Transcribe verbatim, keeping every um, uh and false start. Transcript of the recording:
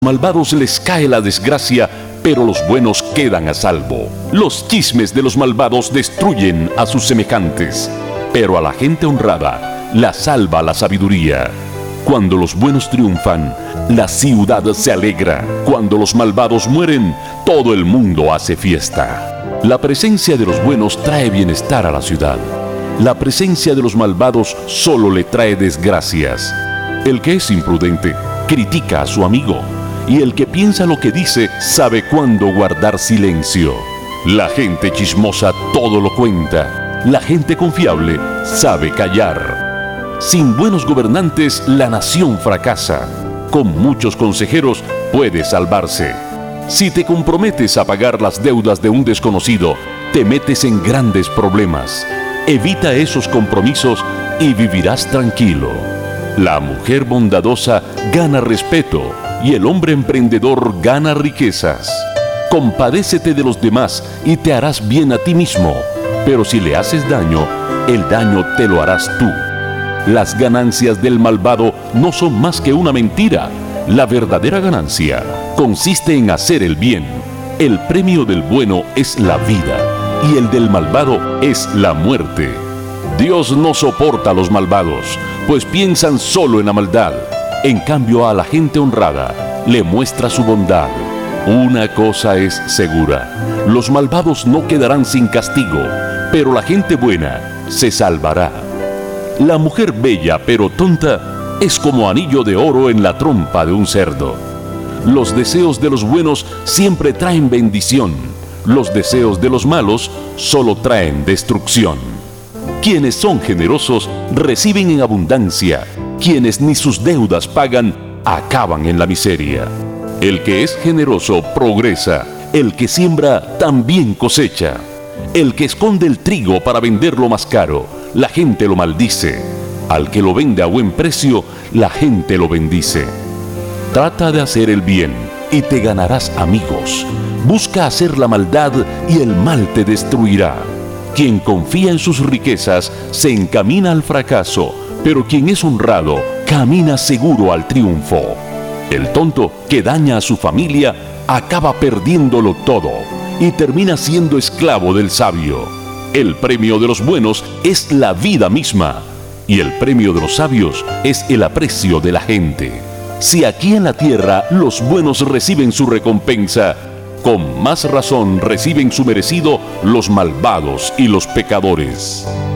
Malvados les cae la desgracia, pero los buenos quedan a salvo. Los chismes de los malvados destruyen a sus semejantes, pero a la gente honrada la salva la sabiduría. Cuando los buenos triunfan, la ciudad se alegra. Cuando los malvados mueren, todo el mundo hace fiesta. La presencia de los buenos trae bienestar a la ciudad. La presencia de los malvados solo le trae desgracias. El que es imprudente critica a su amigo, y el que piensa lo que dice sabe cuándo guardar silencio. La gente chismosa todo lo cuenta. La gente confiable sabe callar. Sin buenos gobernantes, la nación fracasa. Con muchos consejeros puede salvarse. Si te comprometes a pagar las deudas de un desconocido, te metes en grandes problemas. Evita esos compromisos y vivirás tranquilo. La mujer bondadosa gana respeto y el hombre emprendedor gana riquezas. Compadécete de los demás y te harás bien a ti mismo, pero si le haces daño, el daño te lo harás tú. Las ganancias del malvado no son más que una mentira. La verdadera ganancia consiste en hacer el bien. El premio del bueno es la vida y el del malvado es la muerte. Dios no soporta a los malvados, pues piensan solo en la maldad. En cambio, a la gente honrada le muestra su bondad. Una cosa es segura: los malvados no quedarán sin castigo, pero la gente buena se salvará. La mujer bella pero tonta es como anillo de oro en la trompa de un cerdo. Los deseos de los buenos siempre traen bendición. Los deseos de los malos solo traen destrucción. Quienes son generosos reciben en abundancia. Quienes ni sus deudas pagan acaban en la miseria. El que es generoso progresa. El que siembra también cosecha. El que esconde el trigo para venderlo más caro, la gente lo maldice. Al que lo vende a buen precio, la gente lo bendice. Trata de hacer el bien y te ganarás amigos. Busca hacer la maldad y el mal te destruirá. Quien confía en sus riquezas se encamina al fracaso, pero quien es honrado camina seguro al triunfo. El tonto que daña a su familia acaba perdiéndolo todo y termina siendo esclavo del sabio. El premio de los buenos es la vida misma y el premio de los sabios es el aprecio de la gente. Si aquí en la tierra los buenos reciben su recompensa, con más razón reciben su merecido los malvados y los pecadores.